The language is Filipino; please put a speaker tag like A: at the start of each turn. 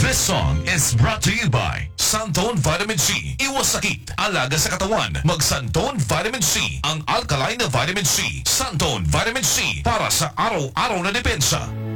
A: This song is brought to you by Santone Vitamin C. Iwas sakit, alaga sa katawan. Mag Santone Vitamin C, ang alkaline na vitamin C. Santone Vitamin C, para sa araw-araw na depensa.